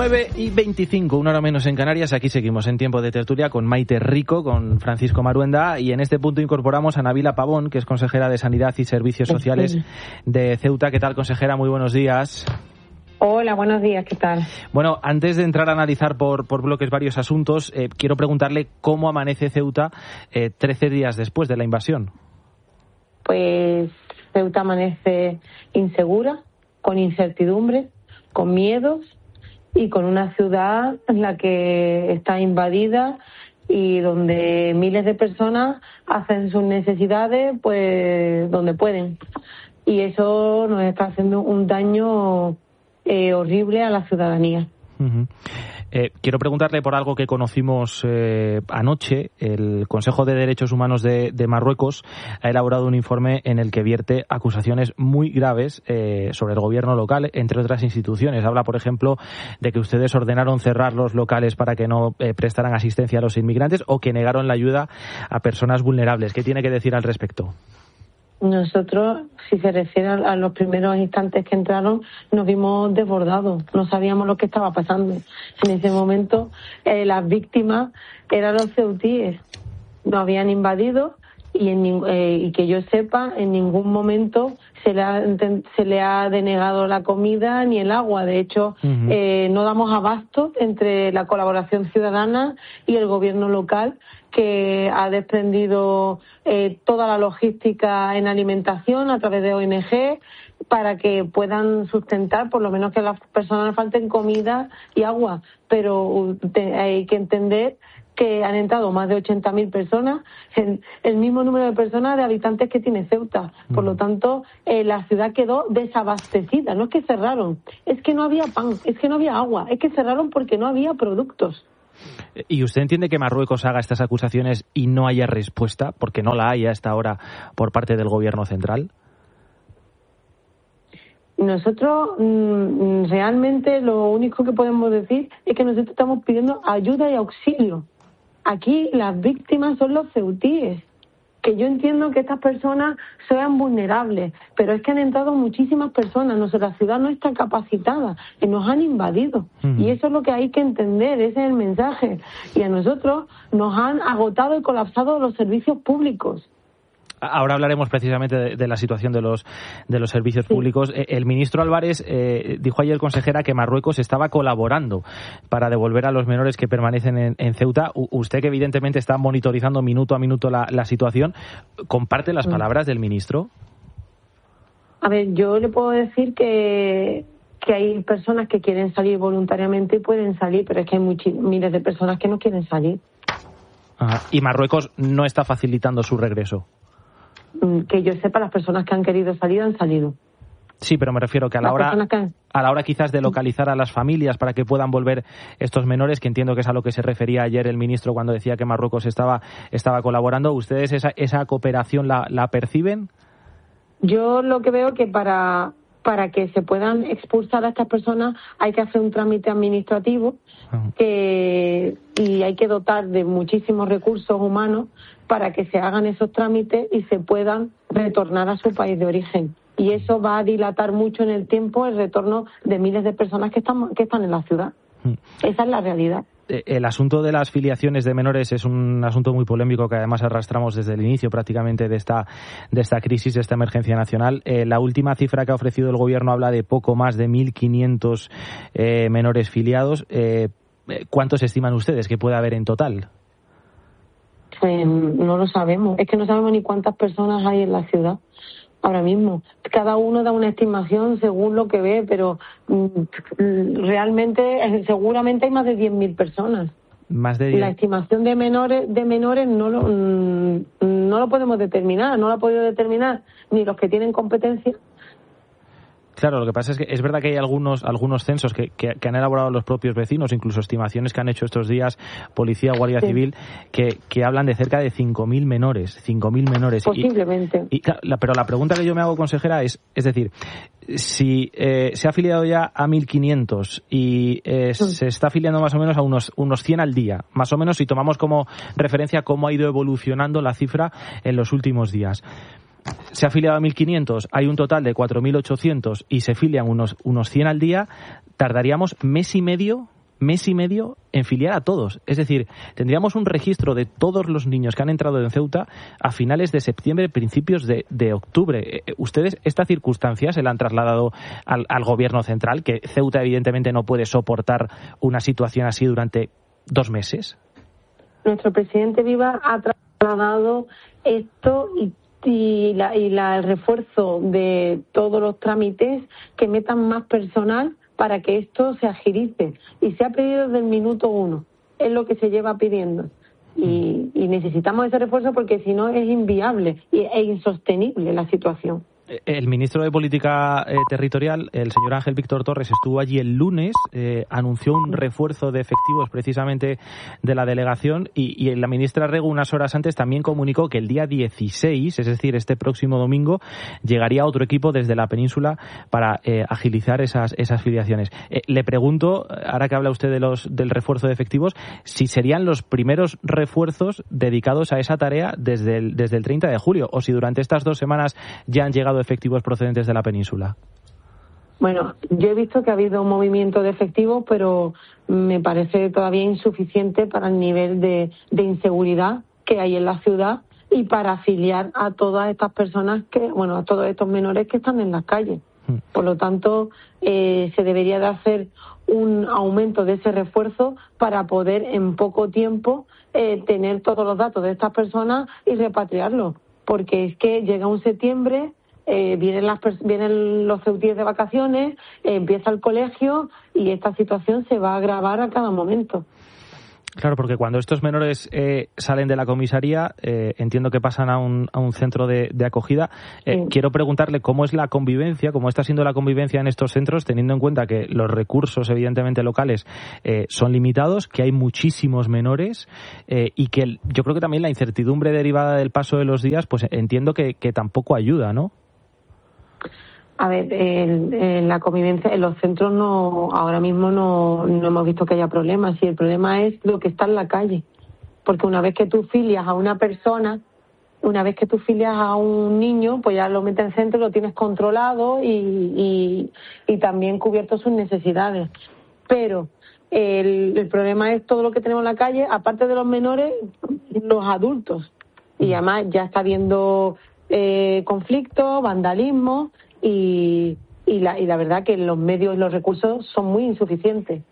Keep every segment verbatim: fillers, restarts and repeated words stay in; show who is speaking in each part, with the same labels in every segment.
Speaker 1: nueve y veinticinco, una hora menos en Canarias. Aquí seguimos en tiempo de tertulia con Maite Rico, con Francisco Maruenda, y en este punto incorporamos a Nabila Pavón, que es consejera de Sanidad y Servicios Sociales de Ceuta. ¿Qué tal, consejera? Muy buenos días.
Speaker 2: Hola, buenos días, ¿qué tal?
Speaker 1: Bueno, antes de entrar a analizar por, por bloques varios asuntos, eh, quiero preguntarle cómo amanece Ceuta eh, trece días después de la invasión.
Speaker 2: Pues Ceuta amanece insegura, con incertidumbre, con miedos y con una ciudad en la que está invadida y donde miles de personas hacen sus necesidades pues donde pueden. Y eso nos está haciendo un daño eh, horrible a la ciudadanía.
Speaker 1: Uh-huh. Eh, quiero preguntarle por algo que conocimos eh, anoche. El Consejo de Derechos Humanos de, de Marruecos ha elaborado un informe en el que vierte acusaciones muy graves eh, sobre el gobierno local, entre otras instituciones. Habla, por ejemplo, de que ustedes ordenaron cerrar los locales para que no eh, prestaran asistencia a los inmigrantes o que negaron la ayuda a personas vulnerables. ¿Qué tiene que decir al respecto?
Speaker 2: Nosotros, si se refiere a los primeros instantes que entraron, nos vimos desbordados. No sabíamos lo que estaba pasando. En ese momento, eh, las víctimas eran los ceutíes. Nos habían invadido y, en, eh, y que yo sepa, en ningún momento se le ha, se le ha denegado la comida ni el agua. De hecho, uh-huh. eh, no damos abasto entre la colaboración ciudadana y el gobierno local, que ha desprendido eh, toda la logística en alimentación a través de O N G para que puedan sustentar, por lo menos que a las personas les falten comida y agua. Pero te, hay que entender que han entrado más de ochenta mil personas, el, el mismo número de personas de habitantes que tiene Ceuta. Por lo tanto, eh, la ciudad quedó desabastecida. No es que cerraron, es que no había pan, es que no había agua, es que cerraron porque no había productos.
Speaker 1: ¿Y usted entiende que Marruecos haga estas acusaciones y no haya respuesta, porque no la hay hasta ahora por parte del gobierno central?
Speaker 2: Nosotros mmm, realmente lo único que podemos decir es que nosotros estamos pidiendo ayuda y auxilio. Aquí las víctimas son los ceutíes. Que yo entiendo que estas personas sean vulnerables, pero es que han entrado muchísimas personas. Nuestra ciudad no está capacitada y nos han invadido. Uh-huh. Y eso es lo que hay que entender, ese es el mensaje. Y a nosotros nos han agotado y colapsado los servicios públicos.
Speaker 1: Ahora hablaremos precisamente de, de la situación de los de los servicios sí. públicos. El ministro Álvarez eh, dijo ayer, consejera, que Marruecos estaba colaborando para devolver a los menores que permanecen en, en Ceuta. U- usted, que evidentemente está monitorizando minuto a minuto la, la situación, ¿comparte las palabras del ministro?
Speaker 2: A ver, yo le puedo decir que, que hay personas que quieren salir voluntariamente y pueden salir, pero es que hay muchis, miles de personas que no quieren salir.
Speaker 1: Ajá. Y Marruecos no está facilitando su regreso.
Speaker 2: Que yo sepa, las personas que han querido salir han salido.
Speaker 1: Sí, pero me refiero que a la
Speaker 2: las
Speaker 1: hora
Speaker 2: que han...
Speaker 1: a la hora quizás de localizar a las familias para que puedan volver estos menores, que entiendo que es a lo que se refería ayer el ministro cuando decía que Marruecos estaba estaba colaborando. ¿Ustedes esa esa cooperación la, la perciben?
Speaker 2: Yo lo que veo que para para que se puedan expulsar a estas personas hay que hacer un trámite administrativo uh-huh. que, y hay que dotar de muchísimos recursos humanos para que se hagan esos trámites y se puedan retornar a su país de origen. Y eso va a dilatar mucho en el tiempo el retorno de miles de personas que están, que están en la ciudad. Uh-huh. Esa es la realidad.
Speaker 1: El asunto de las filiaciones de menores es un asunto muy polémico que además arrastramos desde el inicio prácticamente de esta de esta crisis, de esta emergencia nacional. Eh, la última cifra que ha ofrecido el gobierno habla de poco más de mil quinientos eh, menores filiados. Eh, ¿Cuántos estiman ustedes que puede haber en total?
Speaker 2: Pues no lo sabemos. Es que no sabemos ni cuántas personas hay en la ciudad ahora mismo. Cada uno da una estimación según lo que ve, pero mm, realmente seguramente hay más de diez mil personas.
Speaker 1: Más de diez.
Speaker 2: La estimación de menores de menores no lo mm, no lo podemos determinar, no lo ha podido determinar ni los que tienen competencia.
Speaker 1: Claro, lo que pasa es que es verdad que hay algunos algunos censos que, que, que han elaborado los propios vecinos, incluso estimaciones que han hecho estos días Policía, Guardia sí. Civil, que, que hablan de cerca de cinco mil menores, cinco mil menores.
Speaker 2: Posiblemente.
Speaker 1: Y, y, la, pero la pregunta que yo me hago, consejera, es, es decir, si eh, se ha afiliado ya a mil quinientos y eh, sí. se está afiliando más o menos a unos unos cien al día, más o menos, si tomamos como referencia cómo ha ido evolucionando la cifra en los últimos días. se ha afiliado a mil quinientos, hay un total de cuatro mil ochocientos y se filian unos, unos cien al día, tardaríamos mes y medio, mes y medio en filiar a todos. Es decir, tendríamos un registro de todos los niños que han entrado en Ceuta a finales de septiembre, principios de, de octubre. ¿Ustedes esta circunstancia se la han trasladado al, al gobierno central, que Ceuta evidentemente no puede soportar una situación así durante dos meses?
Speaker 2: Nuestro presidente Viva ha trasladado esto y y, la, y la, el refuerzo de todos los trámites, que metan más personal para que esto se agilice. Y se ha pedido desde el minuto uno, es lo que se lleva pidiendo. Y, y necesitamos ese refuerzo porque si no es inviable e insostenible la situación.
Speaker 1: El ministro de Política eh, Territorial, el señor Ángel Víctor Torres, estuvo allí el lunes, eh, anunció un refuerzo de efectivos precisamente de la delegación y, y la ministra Rego unas horas antes también comunicó que el día dieciséis, es decir, este próximo domingo, llegaría otro equipo desde la península para eh, agilizar esas, esas filiaciones. Eh, le pregunto, ahora que habla usted de los, del refuerzo de efectivos, si serían los primeros refuerzos dedicados a esa tarea desde el, desde el treinta de julio o si durante estas dos semanas ya han llegado efectivos procedentes de la península.
Speaker 2: Bueno, yo he visto que ha habido un movimiento de efectivos, pero me parece todavía insuficiente para el nivel de, de inseguridad que hay en la ciudad y para afiliar a todas estas personas que, bueno, a todos estos menores que están en las calles. Por lo tanto, eh, se debería de hacer un aumento de ese refuerzo para poder en poco tiempo eh, tener todos los datos de estas personas y repatriarlos, porque es que llega un septiembre. Eh, vienen, las, vienen los ceutíes de vacaciones, eh, empieza el colegio y esta situación se va a agravar a cada momento.
Speaker 1: Claro, porque cuando estos menores eh, salen de la comisaría, eh, entiendo que pasan a un, a un centro de, de acogida. Eh, sí. Quiero preguntarle cómo es la convivencia, cómo está siendo la convivencia en estos centros, teniendo en cuenta que los recursos, evidentemente, locales eh, son limitados, que hay muchísimos menores eh, y que el, yo creo que también la incertidumbre derivada del paso de los días, pues entiendo que, que tampoco ayuda, ¿no?
Speaker 2: A ver, en, en la convivencia, en los centros no, ahora mismo no, no hemos visto que haya problemas. Y el problema es lo que está en la calle. Porque una vez que tú filias a una persona, una vez que tú filias a un niño, pues ya lo metes en centro, lo tienes controlado y, y, y también cubierto sus necesidades. Pero el, el problema es todo lo que tenemos en la calle, aparte de los menores, los adultos. Y además ya está habiendo eh, conflictos, vandalismo. Y, y, la, y la verdad que los medios y los recursos son muy insuficientes.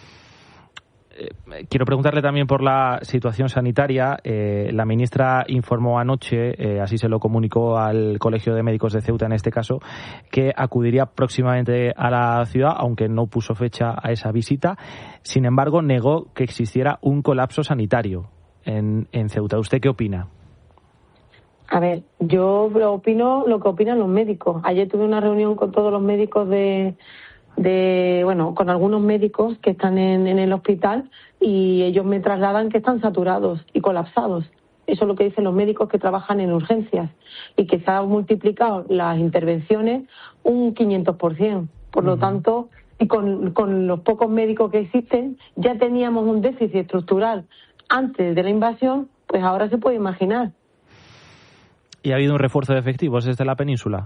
Speaker 1: Eh, quiero preguntarle también por la situación sanitaria. Eh, la ministra informó anoche, eh, así se lo comunicó al Colegio de Médicos de Ceuta en este caso, que acudiría próximamente a la ciudad, aunque no puso fecha a esa visita. Sin embargo, negó que existiera un colapso sanitario en, en Ceuta. ¿Usted qué opina?
Speaker 2: A ver, yo opino lo que opinan los médicos. Ayer tuve una reunión con todos los médicos de, de bueno, con algunos médicos que están en, en el hospital y ellos me trasladan que están saturados y colapsados. Eso es lo que dicen los médicos que trabajan en urgencias y que se han multiplicado las intervenciones un quinientos por ciento. Por lo tanto, y con, con los pocos médicos que existen, ya teníamos un déficit estructural antes de la invasión, pues ahora se puede imaginar.
Speaker 1: ¿Y ha habido un refuerzo de efectivos desde la península?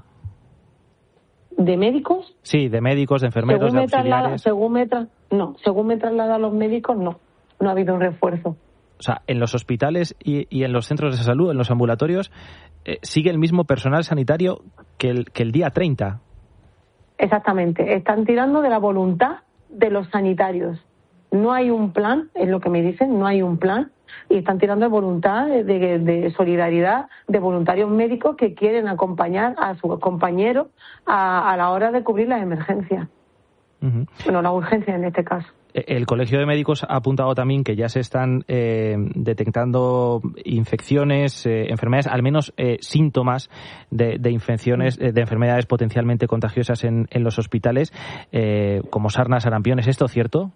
Speaker 2: ¿De médicos?
Speaker 1: Sí, de médicos, de enfermeros,
Speaker 2: según
Speaker 1: de auxiliares.
Speaker 2: Me traslada, según me tra... No, según me trasladan los médicos, no. No ha habido un refuerzo.
Speaker 1: O sea, en los hospitales y, y en los centros de salud, en los ambulatorios, eh, sigue el mismo personal sanitario que el, que el día treinta.
Speaker 2: Exactamente. Están tirando de la voluntad de los sanitarios. No hay un plan, es lo que me dicen, no hay un plan. Y están tirando de voluntad, de, de, de solidaridad, de voluntarios médicos que quieren acompañar a sus compañeros a, a la hora de cubrir las emergencias. Uh-huh. Bueno, la urgencia en este caso.
Speaker 1: El Colegio de Médicos ha apuntado también que ya se están eh, detectando infecciones, eh, enfermedades, al menos eh, síntomas de, de infecciones, eh, de enfermedades potencialmente contagiosas en, en los hospitales, eh, como sarna, sarampión. ¿Es esto cierto?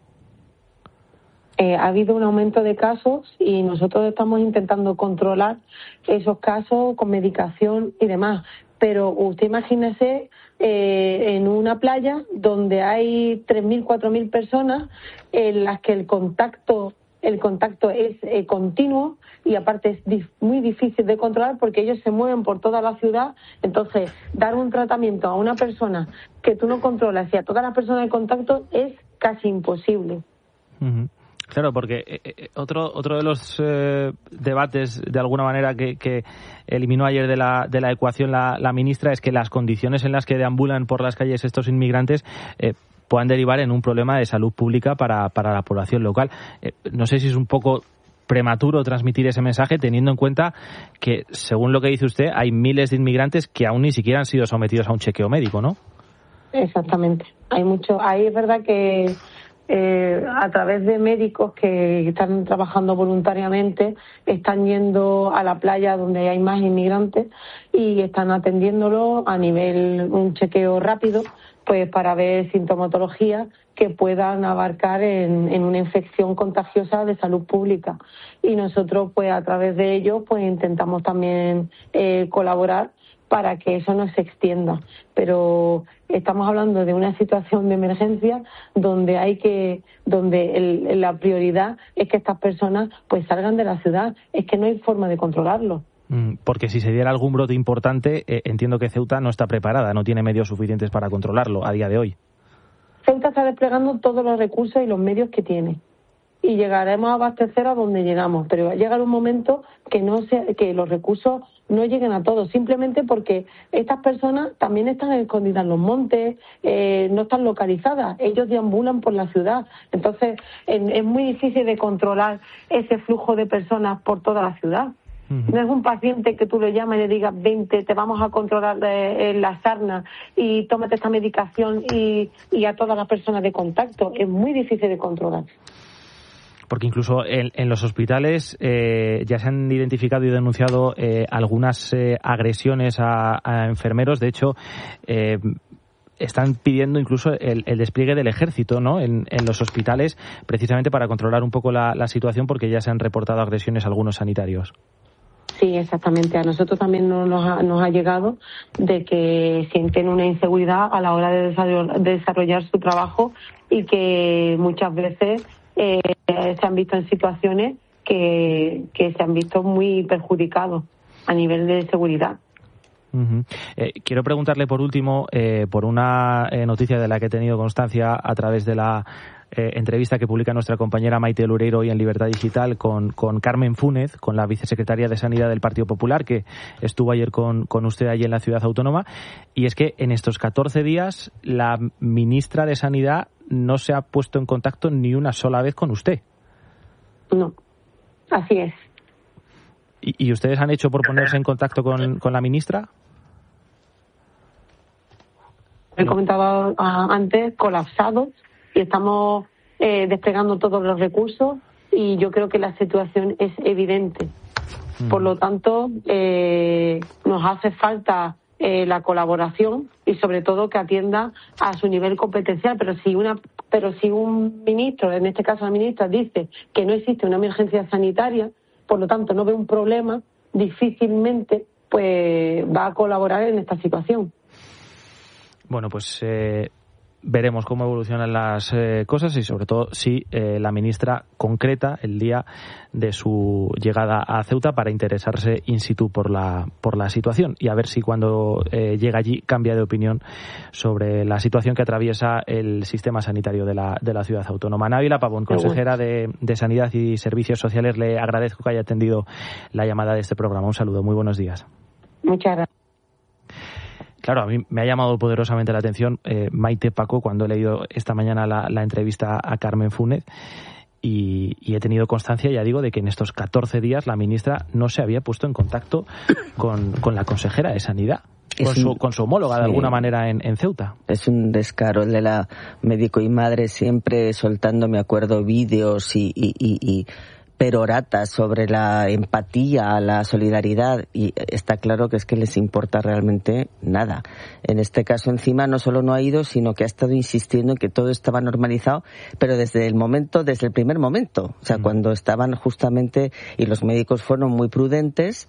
Speaker 2: Eh, ha habido un aumento de casos y nosotros estamos intentando controlar esos casos con medicación y demás. Pero usted imagínese eh, en una playa donde hay tres mil, cuatro mil personas en las que el contacto el contacto es eh, continuo y aparte es dif- muy difícil de controlar porque ellos se mueven por toda la ciudad. Entonces, dar un tratamiento a una persona que tú no controlas y a todas las personas de contacto es casi imposible.
Speaker 1: Uh-huh. Claro, porque eh, otro otro de los eh, debates, de alguna manera, que, que eliminó ayer de la de la ecuación la, la ministra es que las condiciones en las que deambulan por las calles estos inmigrantes eh, puedan derivar en un problema de salud pública para, para la población local. Eh, no sé si es un poco prematuro transmitir ese mensaje, teniendo en cuenta que, según lo que dice usted, hay miles de inmigrantes que aún ni siquiera han sido sometidos a un chequeo médico, ¿no?
Speaker 2: Exactamente. Hay mucho. Ahí es verdad que Eh, a través de médicos que están trabajando voluntariamente, están yendo a la playa donde hay más inmigrantes y están atendiéndolo a nivel un chequeo rápido, pues para ver sintomatología que puedan abarcar en, en una infección contagiosa de salud pública. Y nosotros, pues a través de ello, pues intentamos también eh, colaborar para que eso no se extienda. Pero estamos hablando de una situación de emergencia donde hay que, donde el, la prioridad es que estas personas pues salgan de la ciudad. Es que no hay forma de controlarlo.
Speaker 1: Porque si se diera algún brote importante, eh, entiendo que Ceuta no está preparada, no tiene medios suficientes para controlarlo a día de hoy.
Speaker 2: Ceuta está desplegando todos los recursos y los medios que tiene. Y llegaremos a abastecer a donde llegamos, pero va a llegar un momento que no se, que los recursos no lleguen a todos, simplemente porque estas personas también están escondidas en los montes, eh, no están localizadas, ellos deambulan por la ciudad, entonces en, es muy difícil de controlar ese flujo de personas por toda la ciudad. Uh-huh. No es un paciente que tú le llamas y le digas, vente, te vamos a controlar eh, la sarna y tómate esta medicación y, y a todas las personas de contacto, es muy difícil de controlar.
Speaker 1: Porque incluso en, en los hospitales eh, ya se han identificado y denunciado eh, algunas eh, agresiones a, a enfermeros. De hecho, eh, están pidiendo incluso el, el despliegue del ejército, ¿no?, en, en los hospitales, precisamente para controlar un poco la, la situación, porque ya se han reportado agresiones a algunos sanitarios.
Speaker 2: Sí, exactamente. A nosotros también nos ha, nos ha llegado de que sienten una inseguridad a la hora de desarrollar, de desarrollar su trabajo y que muchas veces Eh, se han visto en situaciones que, que se han visto muy perjudicados a nivel de seguridad.
Speaker 1: Uh-huh. Eh, quiero preguntarle por último eh, por una eh, noticia de la que he tenido constancia a través de la eh, entrevista que publica nuestra compañera Maite Loureiro hoy en Libertad Digital con, con Carmen Fúnez, con la vicesecretaria de Sanidad del Partido Popular, que estuvo ayer con, con usted allí en la ciudad autónoma, y es que en estos catorce días la ministra de Sanidad no se ha puesto en contacto ni una sola vez con usted.
Speaker 2: No, así es.
Speaker 1: ¿Y, y ustedes han hecho por ponerse en contacto con, con la ministra?
Speaker 2: He comentado uh, antes, colapsados, y estamos eh, desplegando todos los recursos y yo creo que la situación es evidente. Mm. Por lo tanto, eh, nos hace falta Eh, la colaboración y sobre todo que atienda a su nivel competencial, pero si una pero si un ministro, en este caso la ministra, dice que no existe una emergencia sanitaria, por lo tanto no ve un problema, difícilmente pues va a colaborar en esta situación.
Speaker 1: Bueno, pues eh, veremos cómo evolucionan las eh, cosas y sobre todo si eh, la ministra concreta el día de su llegada a Ceuta para interesarse in situ por la por la situación y a ver si cuando eh, llega allí cambia de opinión sobre la situación que atraviesa el sistema sanitario de la de la ciudad autónoma. Návila Pavón, consejera de, de Sanidad y Servicios Sociales, le agradezco que haya atendido la llamada de este programa. Un saludo, muy buenos días.
Speaker 2: Muchas gracias.
Speaker 1: Claro, a mí me ha llamado poderosamente la atención eh, Maite, Paco, cuando he leído esta mañana la, la entrevista a Carmen Fúnez y, y he tenido constancia, ya digo, de que en estos catorce días la ministra no se había puesto en contacto con, con la consejera de Sanidad, con su, con su homóloga sí, de alguna manera en, en Ceuta.
Speaker 3: Es un descaro el de la médico y madre, siempre soltando, me acuerdo, vídeos y... y, y, y perorata sobre la empatía, la solidaridad, y está claro que es que les importa realmente nada. En este caso, encima, no solo no ha ido, sino que ha estado insistiendo en que todo estaba normalizado, pero desde el momento, desde el primer momento, o sea, mm. cuando estaban justamente, y los médicos fueron muy prudentes,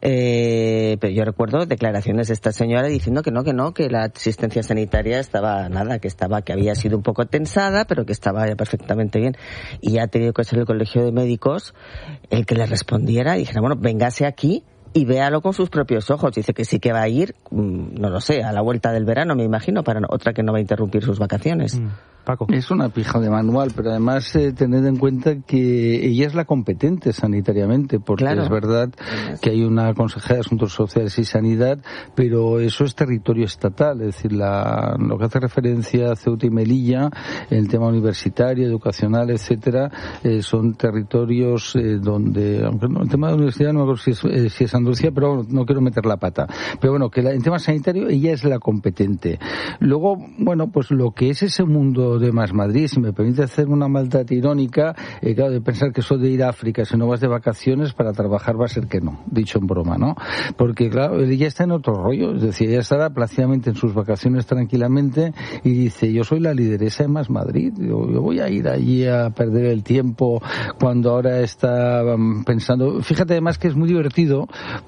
Speaker 3: Eh, pero yo recuerdo declaraciones de esta señora diciendo que no, que no, que la asistencia sanitaria estaba nada, que estaba, que había sido un poco tensada, pero que estaba ya perfectamente bien. Y ya ha tenido que ser el colegio de médicos el que le respondiera y dijera, bueno, véngase aquí y véalo con sus propios ojos. Dice que sí que va a ir, no lo sé, a la vuelta del verano, me imagino, para otra que no va a interrumpir sus vacaciones.
Speaker 1: Mm. Paco.
Speaker 4: Es una pija de manual, pero además eh, tened en cuenta que ella es la competente sanitariamente, porque claro, es verdad que hay una consejera de Asuntos Sociales y Sanidad, pero eso es territorio estatal, es decir, la, lo que hace referencia a Ceuta y Melilla, el tema universitario, educacional, etcétera, eh, son territorios eh, donde, aunque no, el tema de la universidad no me acuerdo si es, eh, si es Andalucía, pero no quiero meter la pata. Pero bueno, que la, en tema sanitario ella es la competente. Luego, bueno, pues lo que es ese mundo de Más Madrid, si me permite hacer una maldad irónica, eh, claro, de pensar que eso de ir a África, si no vas de vacaciones para trabajar, va a ser que no, dicho en broma, ¿no? Porque claro, él ya está en otro rollo, es decir, ella estará plácidamente en sus vacaciones tranquilamente y dice, yo soy la lideresa de Más Madrid, yo, yo voy a ir allí a perder el tiempo cuando ahora está um, pensando, fíjate además que es muy divertido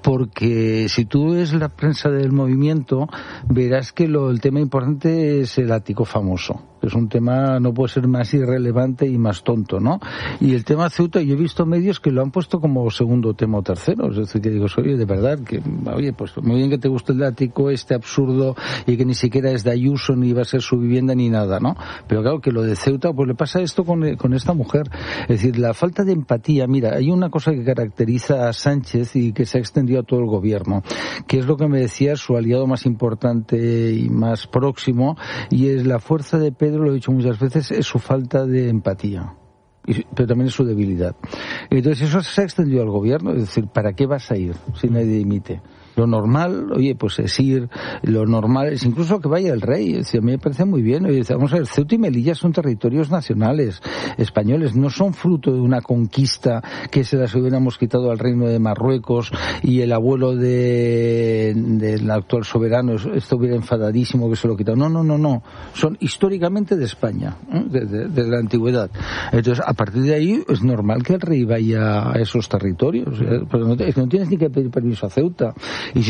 Speaker 4: porque si tú ves la prensa del movimiento, verás que lo, el tema importante es el ático famoso. Es un tema, no puede ser más irrelevante y más tonto, ¿no? Y el tema Ceuta, yo he visto medios que lo han puesto como segundo tema o tercero. Es decir, que digo, oye, de verdad, que, oye, pues muy bien que te guste el ático, este absurdo, y que ni siquiera es de Ayuso, ni va a ser su vivienda, ni nada, ¿no? Pero claro, que lo de Ceuta, pues le pasa esto con, con esta mujer. Es decir, la falta de empatía. Mira, hay una cosa que caracteriza a Sánchez y que se ha extendido a todo el gobierno, que es lo que me decía su aliado más importante y más próximo, y es la fuerza de Pedro, lo he dicho muchas veces, es su falta de empatía, pero también es su debilidad. Entonces eso se ha extendido al gobierno, es decir, ¿para qué vas a ir si nadie dimite? Lo normal, oye, pues es ir, lo normal es incluso que vaya el rey, es decir, a mí me parece muy bien. Oye, vamos a ver, Ceuta y Melilla son territorios nacionales, españoles, no son fruto de una conquista que se las hubiéramos quitado al reino de Marruecos y el abuelo de, del actual soberano estuviera enfadadísimo que se lo quitó. No, no, no, no, son históricamente de España, ¿eh? desde, desde la antigüedad. Entonces, a partir de ahí es normal que el rey vaya a esos territorios, ¿eh? Pero no, no tienes ni que pedir permiso a Ceuta. Y si